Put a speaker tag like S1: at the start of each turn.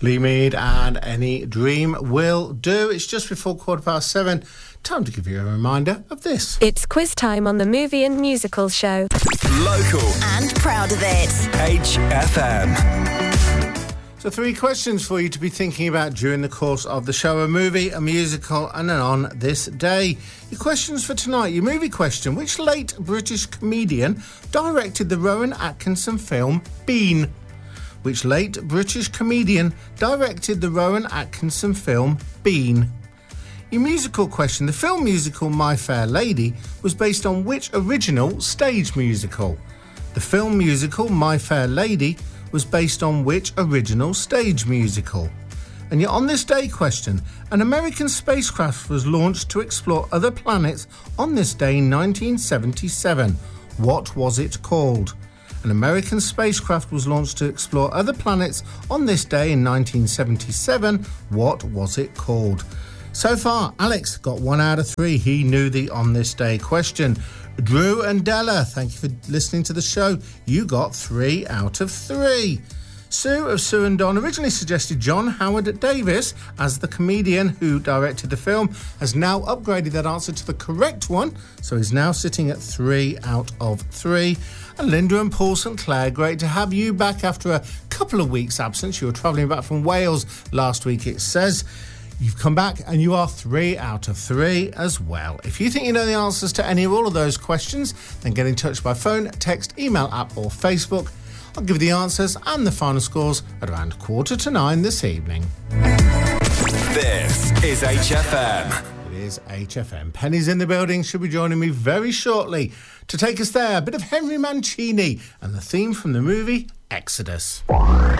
S1: Lee Mead and Any Dream Will Do. It's just before 7:15. Time to give you a reminder of this.
S2: It's quiz time on the Movie and Musical Show.
S3: Local
S4: and proud of it.
S3: HFM.
S1: So 3 questions for you to be thinking about during the course of the show. A movie, a musical and an on this day. Your questions for tonight. Your movie question. Which late British comedian directed the Rowan Atkinson film Bean? Which late British comedian directed the Rowan Atkinson film Bean? Your musical question. The film musical My Fair Lady was based on which original stage musical? The film musical My Fair Lady was based on which original stage musical? And your On This Day question. An American spacecraft was launched to explore other planets on this day in 1977. What was it called? An American spacecraft was launched to explore other planets on this day in 1977. What was it called? So far, Alex got 1 out of 3. He knew the On This Day question. Drew and Della, thank you for listening to the show. You got 3 out of 3. Sue of Sue and Don originally suggested John Howard Davis as the comedian who directed the film, has now upgraded that answer to the correct one, so he's now sitting at 3 out of 3. And Linda and Paul St Clair, great to have you back after a couple of weeks' absence. You were travelling back from Wales last week, it says. You've come back and you are 3 out of 3 as well. If you think you know the answers to any or all of those questions, then get in touch by phone, text, email, app or Facebook. I'll give you the answers and the final scores at around 9:15 this evening.
S3: This is HFM.
S1: It is HFM. Penny's in the building. She'll be joining me very shortly to take us there. A bit of Henry Mancini and the theme from the movie Exodus.